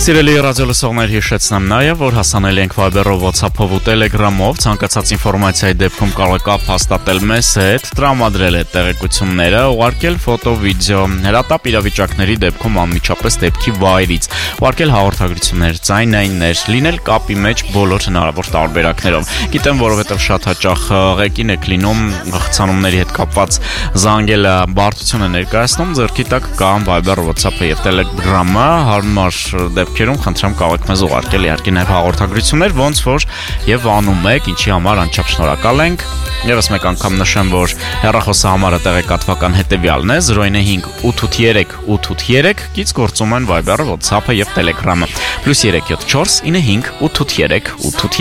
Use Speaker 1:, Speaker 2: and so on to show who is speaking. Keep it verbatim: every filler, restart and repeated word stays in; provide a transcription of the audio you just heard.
Speaker 1: Սիրելի ռադիոլսողներ, հիշեցնեմ նաև, որ հասանելի ենք Viber-ով, WhatsApp-ով ու Telegram-ով, ցանկացած ինֆորմացիայի դեպքում կարող եք կապ հաստատել մեզ հետ, տրամադրել այդ տեղեկությունները, ուղարկել ֆոտո, վիդեո, հրատապ իրավիճակների դեպքում անմիջապես դեպքի վայրից, ուղարկել հաղորդագրություններ, ձայնայիններ, լինել կապի մեջ բոլոր հնարավոր տարբերակներով։ Գիտեմ, որովհետև շատ հաճախ ղեկին եք լինում խցանումների հետ կապված զանգելը բարդություն է ներկայացնում, ձեռքի տակ կա Viber, WhatsApp-ը եւ Telegram-ը, հարմար դեպքերում խնդրեմ կարող եք մեզ ուղարկել իհարկե նաև հաղորդագրություններ, ոնց որ եւ անում եք, ինչի համար անչափ շնորհակալ ենք։ Եվս մեկ անգամ նշեմ, որ հեռախոսը համարը տեղեկատվական հետեւյալն է zero nine five eight eight three eight eight eight three, գից գործում են Viber-ը, WhatsApp-ը եւ Telegram-ը, +three seven four nine five eight eight three eight eight